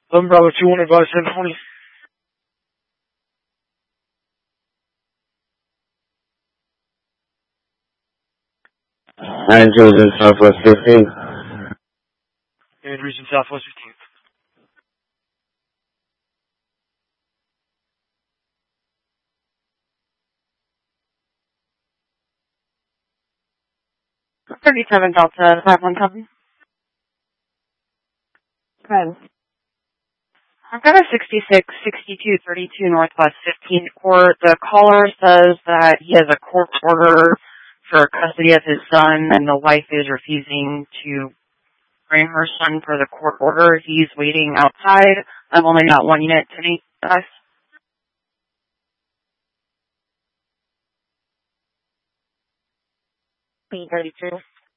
Bravo 200 by 720. Andrews in Southwest 15. Andrews in Southwest 15th. $37 Delta 517. Good. I've got a 666232 Northwest 15th Court. The caller says that he has a court order for custody of his son, and the wife is refusing to bring her son for the court order. He's waiting outside. I've only got 1 unit to meet us. P32.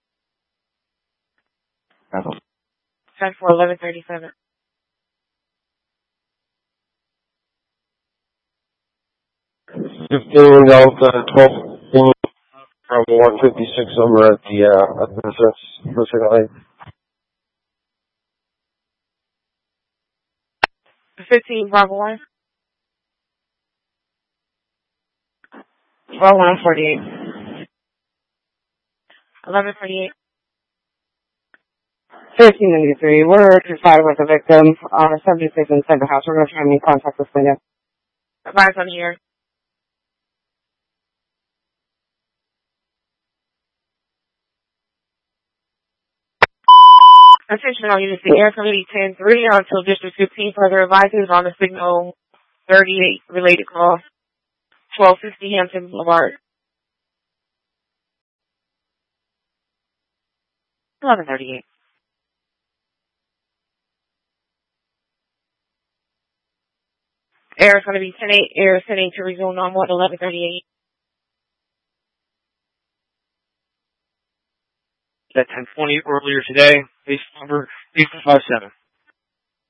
10-4-11-37. Delta 12 from 156 over at the nursing home. 15 Bravo 1. 148. 1148. 1393. We're inside with the victim. 76 inside the house. We're going to try and make contact with Linda. Advise on here. Attention all units, the Air Committee 10-3 until District 15 further advises on the signal 38 related call. 1250 Hampton Boulevard. 1138. Air is going to be 10-8. Air is sending to resume on 1138. At 10:20 earlier today, base number 857.